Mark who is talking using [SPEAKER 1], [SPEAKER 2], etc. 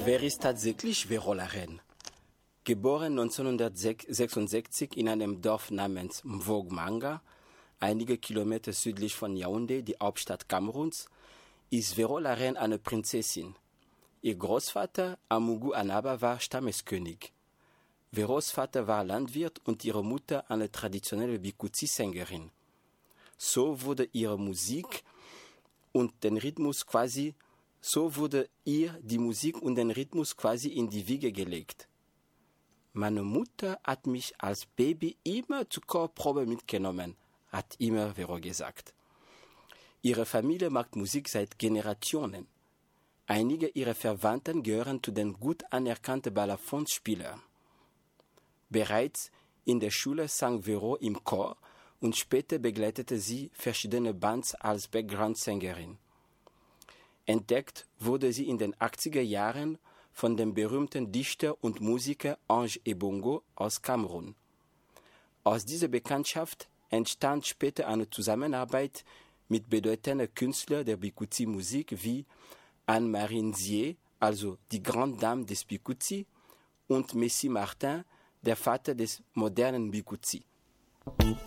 [SPEAKER 1] Wer ist tatsächlich Vero Laren? Geboren 1966 in einem Dorf namens Mvog-Manga, einige Kilometer südlich von Yaoundé, die Hauptstadt Kameruns, ist Vero Laren eine Prinzessin. Ihr Großvater Amugu Anaba war Stammeskönig. Veros Vater war Landwirt und ihre Mutter eine traditionelle Bikutsi-Sängerin. So wurde ihre Musik und den Rhythmus quasi die Musik und den Rhythmus quasi in die Wiege gelegt. Meine Mutter hat mich als Baby immer zur Chorprobe mitgenommen, hat immer Vero gesagt. Ihre Familie macht Musik seit Generationen. Einige ihrer Verwandten gehören zu den gut anerkannten Balafon-Spielern. Bereits in der Schule sang Vero im Chor und später begleitete sie verschiedene Bands als Background-Sängerin. Entdeckt wurde sie in den 80er Jahren von dem berühmten Dichter und Musiker Ange Ebongo aus Kamerun. Aus dieser Bekanntschaft entstand später eine Zusammenarbeit mit bedeutenden Künstlern der Bikutsi-Musik wie Anne-Marie Nzié, also die Grande Dame des Bikutsi, und Messi Martin, der Vater des modernen Bikutsi.